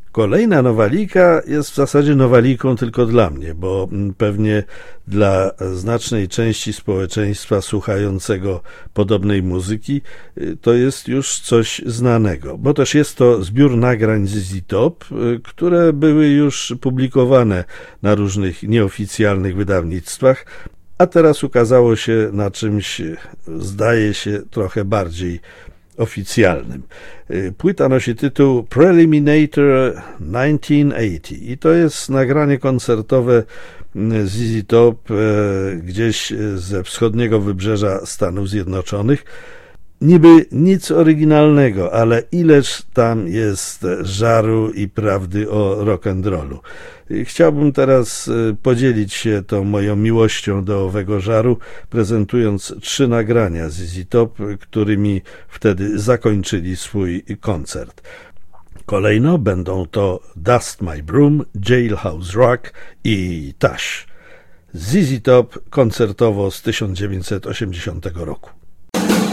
Kolejna nowalika jest w zasadzie nowaliką tylko dla mnie, bo pewnie dla znacznej części społeczeństwa słuchającego podobnej muzyki to jest już coś znanego, bo też jest to zbiór nagrań ZZ Top, które były już publikowane na różnych nieoficjalnych wydawnictwach, a teraz ukazało się na czymś, zdaje się, trochę bardziej oficjalnym. Płyta nosi tytuł Preliminator 1980 i to jest nagranie koncertowe ZZ Top gdzieś ze wschodniego wybrzeża Stanów Zjednoczonych. Niby nic oryginalnego, ale ileż tam jest żaru i prawdy o rock'n'rollu. Chciałbym teraz podzielić się tą moją miłością do owego żaru, prezentując 3 nagrania ZZ Top, którymi wtedy zakończyli swój koncert. Kolejno będą to Dust My Broom, Jailhouse Rock i Tush. ZZ Top koncertowo z 1980 roku.